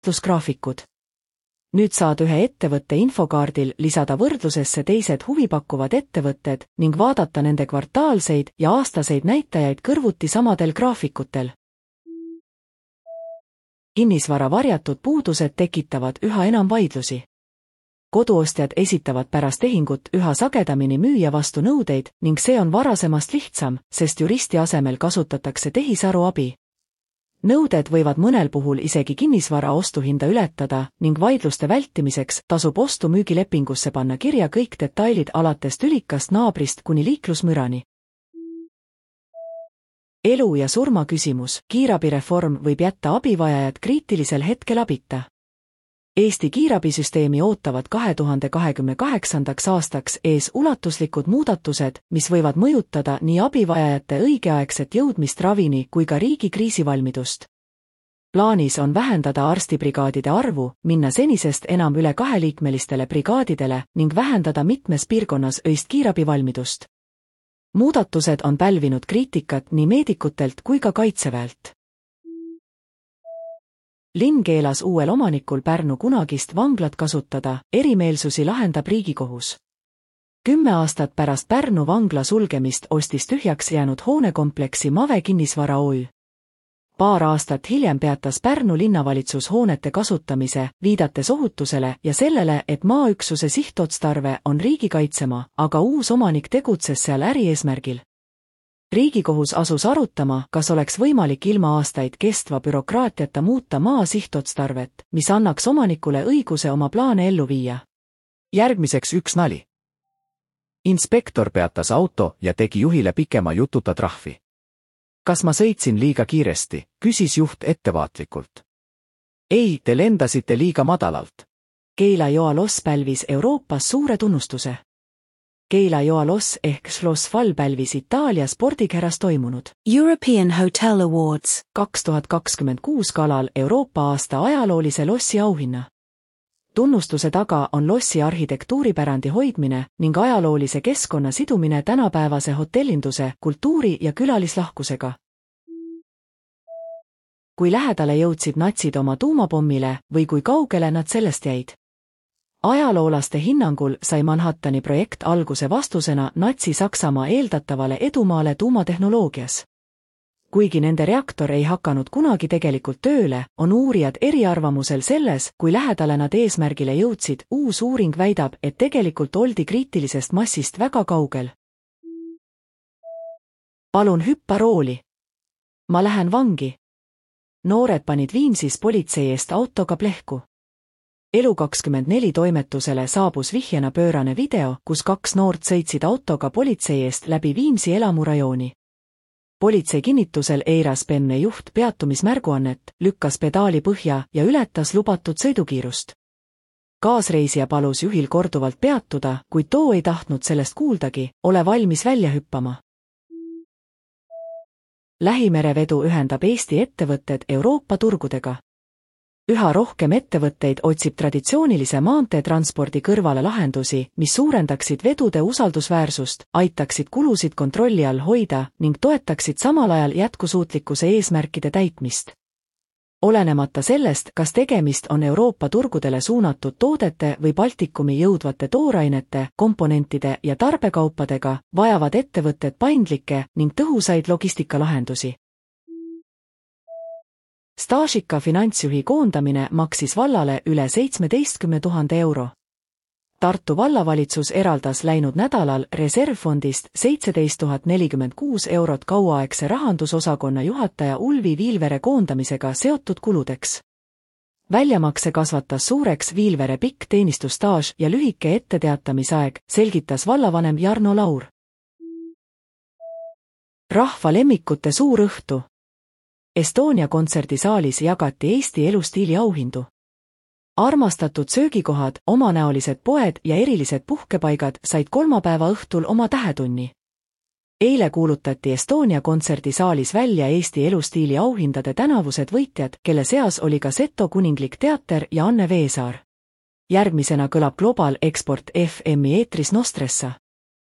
võrdlusgraafikud. Nüüd saad ühe ettevõtte infokaardil lisada võrdlusesse teised huvipakkuvad ettevõtted ning vaadata nende kvartaalseid ja aastaseid näitajaid kõrvuti samadel graafikutel. Kinnisvara varjatud puudused tekitavad üha enam vaidlusi. Koduostjad esitavad pärast tehingut üha sagedamini müüja vastu nõudeid ning see on varasemast lihtsam, sest juristi asemel kasutatakse tehisaru abi. Nõuded võivad mõnel puhul isegi kinnisvara ostuhinda ületada ning vaidluste vältimiseks tasub ostu-müügilepingusse panna kirja kõik detailid alates tülikast naabrist kuni liiklusmürani. Elu ja surma küsimus. Kiirabireform võib jätta abivajajad kriitilisel hetkel abita. Eesti kiirabisüsteemi ootavad 2028. aastaks ees ulatuslikud muudatused, mis võivad mõjutada nii abivajajate õigeaegset jõudmist ravini kui ka riigi kriisivalmidust. Plaanis on vähendada arstibrigaadide arvu, minna senisest enam üle 2-liikmelistele brigaadidele ning vähendada mitmes piirkonnas öist kiirabivalmidust. Muudatused on pälvinud kriitikat nii meedikutelt kui ka kaitseväelt. Linn keelas uuel omanikul Pärnu kunagist vanglat kasutada, erimeelsusi lahendab Riigikohus. 10 aastat pärast Pärnu vangla sulgemist ostis tühjaks jäänud hoonekompleksi Mave Kinnisvara OÜ. Paar aastat hiljem peatas Pärnu linnavalitsus hoonete kasutamise, viidates ohutusele ja sellele, et maaüksuse sihtotstarve on riigikaitsemaa, aga uus omanik tegutses seal ärieesmärgil. Riigikohus asus arutama, kas oleks võimalik ilma aastaid kestva bürokraatiata muuta maa sihtotstarvet, mis annaks omanikule õiguse oma plaane ellu viia. Järgmiseks üks nali. Inspektor peatas auto ja tegi juhile pikema jututa trahvi. Kas ma sõitsin liiga kiiresti, küsis juht ettevaatlikult. Ei, te lendasite liiga madalalt. Keila-Joa loss pälvis Euroopas suure tunnustuse. Keila-Joa loss ehk Schloss Fall pälvis Itaalia spordikäras toimunud European Hotel Awards 2026 galal Euroopa aasta ajaloolise lossi auhinna. Tunnustuse taga on lossi arhitektuuripärandi hoidmine ning ajaloolise keskkonna sidumine tänapäevase hotellinduse, kultuuri ja külalislahkusega. Kui lähedale jõudsid natsid oma tuumapommile või kui kaugele nad sellest jäid? Ajaloolaste hinnangul sai Manhattani projekt alguse vastusena Natsi-Saksamaa eeldatavale edumaale tuumatehnoloogias. Kuigi nende reaktor ei hakanud kunagi tegelikult tööle, on uurijad eriarvamusel selles, kui lähedale nad eesmärgile jõudsid. Uus uuring väidab, et tegelikult oldi kriitilisest massist väga kaugel. Palun hüppa rooli. Ma lähen vangi. Noored panid Viimsis politsei eest autoga plehku. Elu24 toimetusele saabus vihjena pöörane video, kus 2 noort sõitsid autoga politsei eest läbi Viimsi elamurajooni. Politsei kinnitusel eiras Penne juht peatumismärguannet, lükkas pedaali põhja ja ületas lubatud sõidukiirust. Kaasreisija palus juhil korduvalt peatuda, kuid too ei tahtnud sellest kuuldagi, ole valmis välja hüppama. Lähimerevedu ühendab Eesti ettevõtted Euroopa turgudega. Üha rohkem ettevõtteid otsib traditsioonilise maanteetranspordi kõrvale lahendusi, mis suurendaksid vedude usaldusväärsust, aitaksid kulusid kontrolli all hoida ning toetaksid samal ajal jätkusuutlikkuse eesmärkide täitmist. Olenemata sellest, kas tegemist on Euroopa turgudele suunatud toodete või Baltikumi jõudvate toorainete, komponentide ja tarbekaupadega, vajavad ettevõtted paindlikke ning tõhusaid logistikalahendusi. Staažika finantsjuhi koondamine maksis vallale üle 17 000 euro. Tartu vallavalitsus eraldas läinud nädalal reservfondist 17 046 eurot kauaaegse rahandusosakonna juhataja Ulvi Viilvere koondamisega seotud kuludeks. Väljamakse kasvatas suureks Viilvere pikk teenistusstaaž ja lühike etteteatamisaeg, selgitas vallavanem Jarno Laur. Rahva lemmikute suur õhtu. Estonia kontserdisaalis jagati Eesti elustiili auhindu. Armastatud söögikohad, omanäolised poed ja erilised puhkepaigad said kolmapäeva õhtul oma tähetunni. Eile kuulutati Estonia kontserdisaalis välja Eesti elustiili auhindade tänavused võitjad, kelle seas oli ka Seto Kuninglik Teater ja Anne Veesaar. Järgmisena kõlab Global Export FM-i eetris Nostressa.